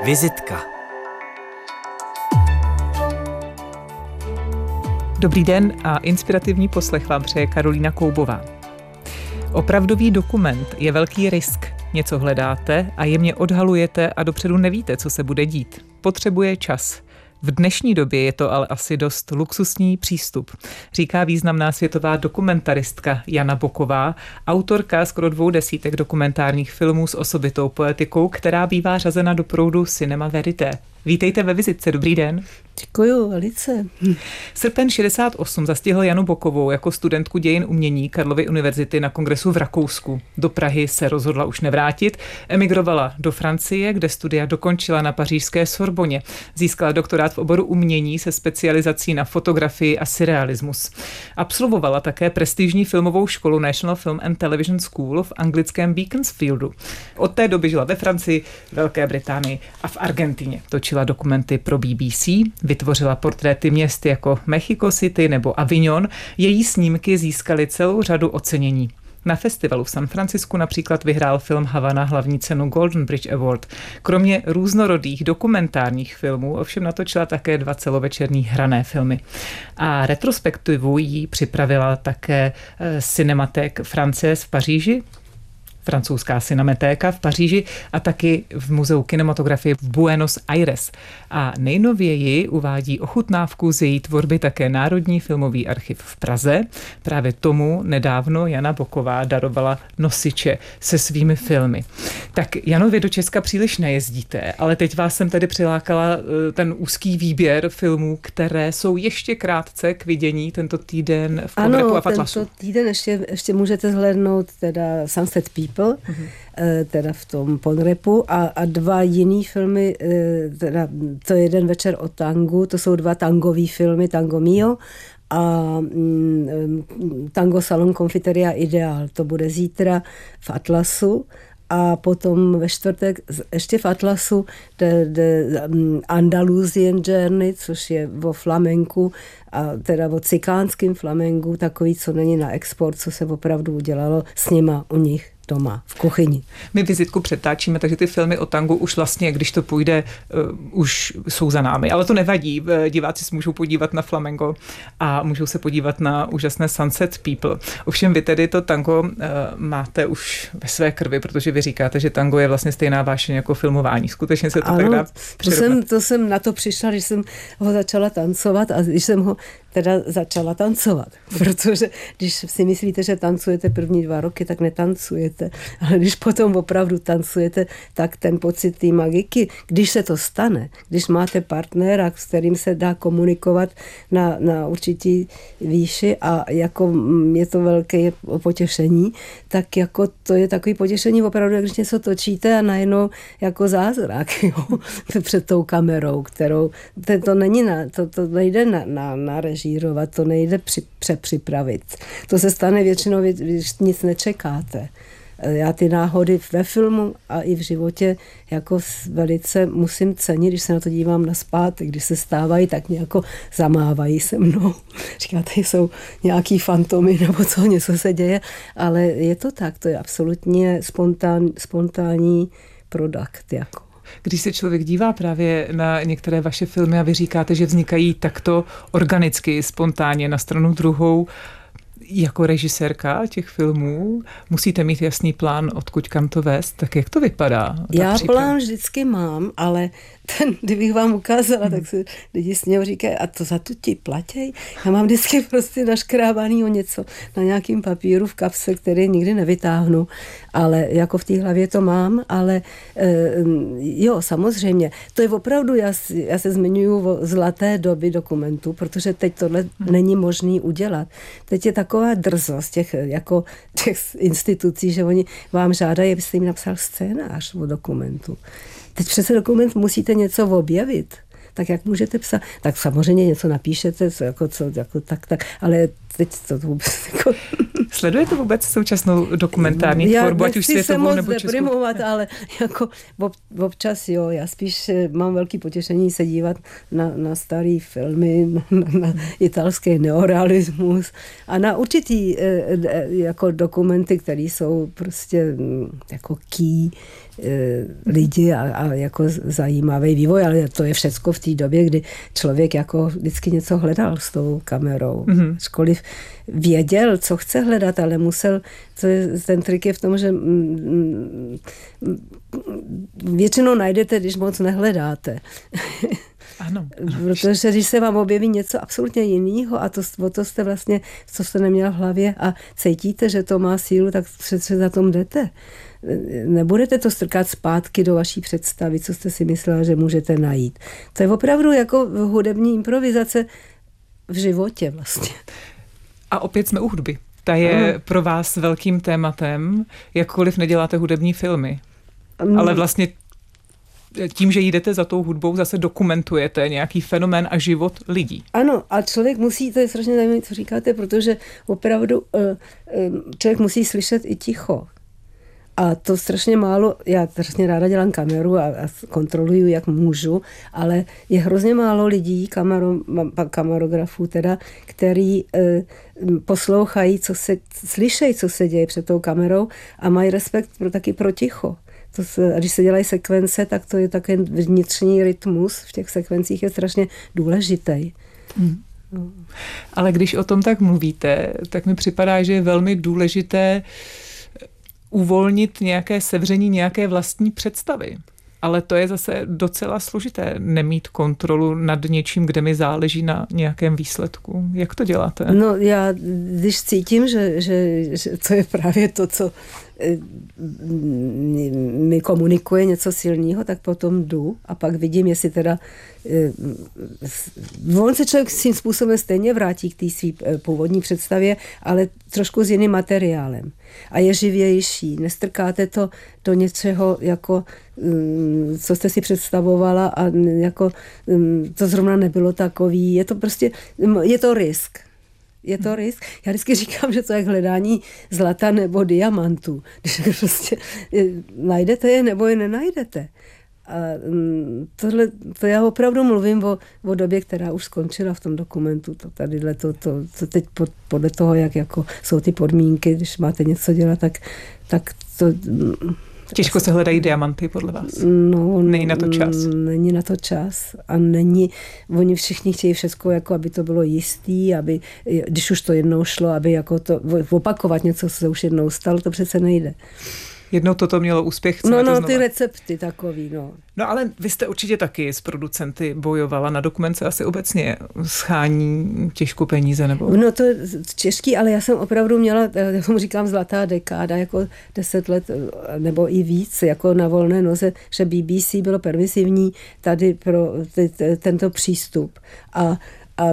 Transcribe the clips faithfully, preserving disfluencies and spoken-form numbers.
Vizitka. Dobrý den a inspirativní poslech vám přeje Karolína Koubová. Opravdový dokument je velký risk. Něco hledáte a jemně odhalujete a dopředu nevíte, co se bude dít. Potřebuje čas. V dnešní době je to ale asi dost luxusní přístup, říká významná světová dokumentaristka Jana Boková, autorka skoro dvou desítek dokumentárních filmů s osobitou poetikou, která bývá řazena do proudu Cinema Verité. Vítejte ve Vizitce, dobrý den. Děkuju, velice. Srpen šedesát osm zastihl Janu Bokovou jako studentku dějin umění Karlovy univerzity na kongresu v Rakousku. Do Prahy se rozhodla už nevrátit, emigrovala do Francie, kde studia dokončila na pařížské Sorboně. Získala doktorát v oboru umění se specializací na fotografii a surrealismus. Absolvovala také prestižní filmovou školu National Film and Television School v anglickém Beaconsfieldu. Od té doby žila ve Francii, Velké Británii a v Argentině. Točila dokumenty pro B B C, vytvořila portréty měst jako Mexico City nebo Avignon, její snímky získaly celou řadu ocenění. Na festivalu v San Francisku například vyhrál film Havana hlavní cenu Golden Bridge Award. Kromě různorodých dokumentárních filmů ovšem natočila také dva celovečerní hrané filmy. A retrospektivu jí připravila také Cinemathèque Française v Paříži, francouzská cinematéka v Paříži a taky v Muzeu kinematografie v Buenos Aires. A nejnověji uvádí ochutnávku z její tvorby také Národní filmový archiv v Praze. Právě tomu nedávno Jana Boková darovala nosiče se svými filmy. Tak Jano, vy do Česka příliš nejezdíte, ale teď vás jsem tady přilákala ten úzký výběr filmů, které jsou ještě krátce k vidění tento týden v Ponrepu a v Atlasu. Ano, tento týden ještě, ještě můžete zhlédnout teda Sunset People, mm-hmm. teda v tom Ponrepu a, a dva jiný filmy, teda to je jeden večer o tangu, to jsou dva tangový filmy, Tango Mio a mm, Tango Salon Confiteria Ideal, to bude zítra v Atlasu. A potom ve čtvrtek ještě v Atlasu the, the Andalusian Journey, což je o flamenku, a teda o cikánském flamengu, takový, co není na export, co se opravdu udělalo s nima u nich doma, v kuchyni. My vizitku přetáčíme, takže ty filmy o tangu už vlastně, když to půjde, uh, už jsou za námi. Ale to nevadí, diváci se můžou podívat na flamengo a můžou se podívat na úžasné Sunset People. Ovšem vy tedy to tango uh, máte už ve své krvi, protože vy říkáte, že tango je vlastně stejná vášeň jako filmování. Skutečně se to ano, tak dá to jsem, to jsem na to přišla, když jsem ho začala tancovat a když jsem ho teda začala tancovat, protože když si myslíte, že tancujete první dva roky, tak netancujete, ale když potom opravdu tancujete, tak ten pocit té magiky, když se to stane, když máte partnera, s kterým se dá komunikovat na, na určitý výši a jako je to velké potěšení, tak jako to je takový potěšení opravdu, když něco točíte a najednou jako zázrak, jo, před tou kamerou, kterou, to, to není na, to, to nejde na, na, na režírovat, to nejde při, přepřipravit. To se stane většinou, když nic nečekáte. Já ty náhody ve filmu a i v životě jako velice musím cenit, když se na to dívám nazpátek, když se stávají, tak nějako zamávají se mnou. Říkáte, jsou nějaký fantomy nebo co, něco se děje, ale je to tak, to je absolutně spontán, spontánní produkt, jako. Když se člověk dívá právě na některé vaše filmy a vy říkáte, že vznikají takto organicky, spontánně na stranu druhou, jako režisérka těch filmů musíte mít jasný plán, odkud kam to vést, tak jak to vypadá? Já plán vždycky mám, ale ten, kdybych vám ukázala, hmm. tak se lidi s něho říkají, a to za to ti platěj? Já mám vždycky prostě naškrábaný o něco na nějakým papíru v kapse, který nikdy nevytáhnu, ale jako v té hlavě to mám, ale e, jo, samozřejmě. To je opravdu, já, já se zmiňuji o zlaté doby dokumentu, protože teď tohle hmm. není možný udělat. Teď je taková drzost těch, jako těch institucí, že oni vám žádají, abyste jim napsal scénář o dokumentu. Teď přece dokument musíte něco objevit. tak jak můžete psát? Tak samozřejmě něco napíšete, co, jako, co, jako tak, tak, ale teď to vůbec jako... Sledujete vůbec současnou dokumentární já tvorbu, ať už světovou nebo českou? Ale jako ob, občas jo, já spíš mám velký potěšení se dívat na, na starý filmy, na, na italský neorealismus a na určitý jako dokumenty, které jsou prostě jako key lidi a, a jako zajímavý vývoj, ale to je všecko v té době, kdy člověk jako vždycky něco hledal s tou kamerou. Mm-hmm. Školiv věděl, co chce hledat, ale musel, to je, ten trik je v tom, že většinou najdete, když moc nehledáte. Ano, ano. Protože když se vám objeví něco absolutně jiného a to, o to jste vlastně, co jste neměl v hlavě a cítíte, že to má sílu, tak přece za tom jdete. Nebudete to strkat zpátky do vaší představy, co jste si myslela, že můžete najít. To je opravdu jako hudební improvizace v životě vlastně. A opět jsme u hudby. Ta je ano. pro vás velkým tématem, jakkoliv neděláte hudební filmy. Um, Ale vlastně tím, že jdete za tou hudbou, zase dokumentujete nějaký fenomén a život lidí. Ano, a člověk musí, to je strašně zajímavé, co říkáte, protože opravdu člověk musí slyšet i ticho. A to strašně málo, já strašně ráda dělám kameru a, a kontroluju, jak můžu, ale je hrozně málo lidí, kamero, kamerografů teda, který e, poslouchají, co se, slyšejí, co se děje před tou kamerou a mají respekt pro, taky pro ticho. To se, a když se dělají sekvence, tak to je takový vnitřní rytmus v těch sekvencích je strašně důležitý. Hmm. No. Ale když o tom tak mluvíte, tak mi připadá, že je velmi důležité uvolnit nějaké sevření, nějaké vlastní představy. Ale to je zase docela složité, nemít kontrolu nad něčím, kde mi záleží na nějakém výsledku. Jak to děláte? No já, když cítím, že, že, že to je právě to, co mi komunikuje něco silného, tak potom jdu a pak vidím, jestli teda on se člověk svým způsobem stejně vrátí k té své původní představě, ale trošku s jiným materiálem. A je živější. Nestrkáte to do něčeho, jako, co jste si představovala a jako, to zrovna nebylo takový. Je to prostě, je to risk. Je to risk. Já vždycky říkám, že to je hledání zlata nebo diamantů. Když prostě najdete je nebo je nenajdete. A tohle, to já opravdu mluvím o, o době, která už skončila v tom dokumentu. To tadyhle, to, to, to teď pod, podle toho, jak jako jsou ty podmínky, když máte něco dělat, tak, tak to... Těžko se hledají diamanty podle vás. No, není na to čas. Není na to čas a není, oni všichni chtějí všechno, jako aby to bylo jistý, aby, když už to jednou šlo, aby jako to opakovat něco, co se už jednou stalo, to přece nejde. Jednou toto mělo úspěch. No, no, ty recepty takový, no. No, ale vy jste určitě taky s producenty bojovala. Na dokument se asi obecně schání těžko peníze, nebo? No, to je těžký, ale já jsem opravdu měla, já tomu říkám zlatá dekáda, jako deset let, nebo i víc, jako na volné noze, že B B C bylo permisivní tady pro t- t- tento přístup. A A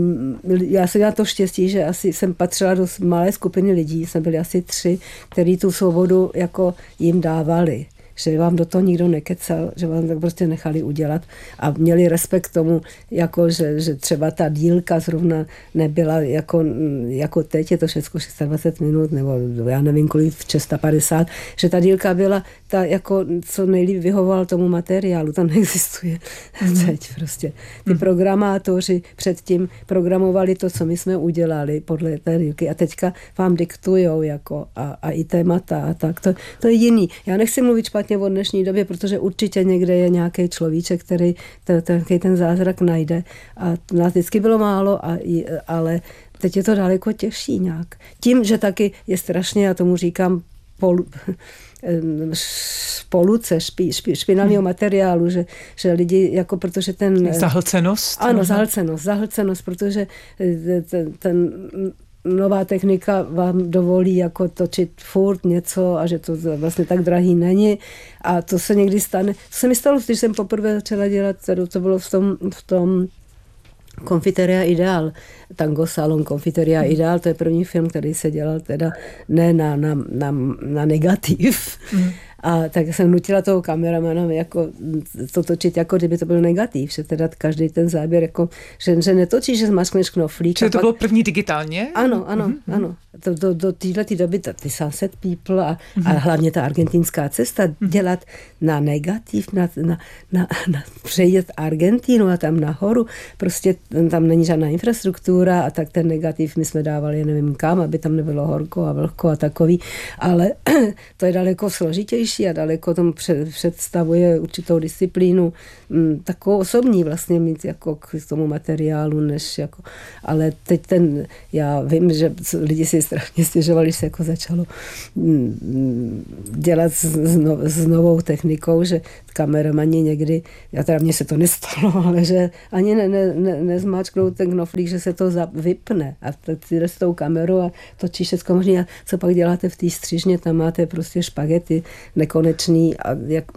já jsem měla to štěstí, že asi jsem patřila do malé skupiny lidí, jsme byli asi tři, kteří tu svobodu jako jim dávali. Že vám do toho nikdo nekecal, že vám tak prostě nechali udělat a měli respekt k tomu, jako že, že třeba ta dílka zrovna nebyla jako, jako teď, je to všechno dvacet šest minut, nebo já nevím kolik, šest set padesát, že ta dílka byla ta jako, co nejlíp vyhovoval tomu materiálu, tam neexistuje mm. teď prostě. Ty mm. programátoři předtím programovali to, co my jsme udělali podle té dílky a teďka vám diktujou jako a, a i témata a tak, to, to je jiný. Já nechci mluvit špatně o dnešní době, protože určitě někde je nějaký človíček, který ten, ten, ten zázrak najde. A nás vždycky bylo málo, a, ale teď je to daleko těžší nějak. Tím, že taky je strašně, já tomu říkám, pol, poluce, špí, špí, špinavého hmm. materiálu, že, že lidi, jako protože ten... Zahlcenost? Ano, zahlcenost, zahlcenost, protože ten, ten nová technika vám dovolí jako točit furt něco a že to vlastně tak drahý není a to se někdy stane. To se mi stalo, když jsem poprvé začala dělat, to bylo v tom, v tom Confiteria Ideal, Tango Salon Confiteria Ideal, to je první film, který se dělal teda ne na, na, na, na negativ, mm. A tak jsem nutila toho kameramana jako to točit, jako kdyby to byl negativ, že teda každý ten záběr, jako, že, že netočíš, že zmaskneš knoflík. Čili to pak... bylo první digitálně? Ano, ano, mm-hmm. ano. To, do, do této doby ty Sunset People a, mm-hmm. a hlavně ta argentinská cesta mm-hmm. dělat na negativ, na, na, na, na přejet Argentínu a tam nahoru, prostě tam není žádná infrastruktura a tak ten negativ my jsme dávali nevím kam, aby tam nebylo horko a vlhko a takový, ale to je daleko složitější a daleko tomu představuje určitou disciplínu, m, takovou osobní vlastně mít jako k tomu materiálu, než jako, ale teď ten, já vím, že lidi si strašně stěžovali, že se jako začalo m, dělat s, no, s novou technikou, že kameramani někdy, já teda mně se to nestalo, ale že ani ne, ne, ne, nezmáčknou ten knoflík, že se to za, vypne a ty jdeš s tou kamerou a točíš všechno možný a co pak děláte v té střižně, tam máte prostě špagety nekonečný a jak...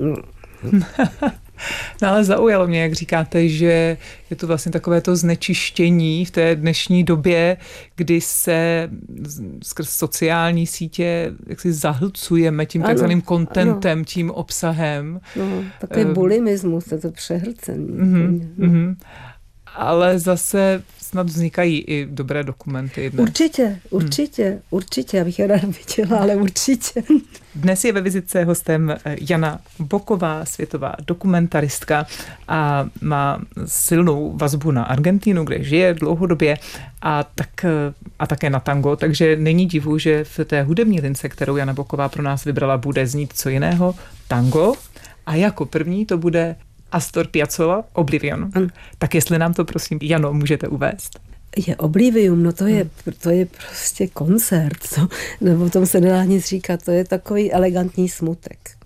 No ale zaujalo mě, jak říkáte, že je to vlastně takové to znečištění v té dnešní době, kdy se skrz sociální sítě jaksi zahlcujeme tím ano, takzvaným kontentem, ano. tím obsahem. No, takový um, bulimismus, to je to přehrcení. Uh-huh, uh-huh. Ale zase snad vznikají i dobré dokumenty. Dnes. Určitě, určitě, hmm. určitě, já bych je ráda viděla, ale určitě. Dnes je ve vizitce hostem Jana Boková, světová dokumentaristka a má silnou vazbu na Argentínu, kde žije dlouhodobě a, tak, a také na tango, takže není divu, že v té hudební lince, kterou Jana Boková pro nás vybrala, bude znít co jiného, tango a jako první to bude Astor Piazzolla, Oblivion. An. Tak jestli nám to, prosím, Jano, můžete uvést. Je Oblivium, no to je, hmm. to je prostě koncert, to, nebo o tom se nedá nic říkat, to je takový elegantní smutek.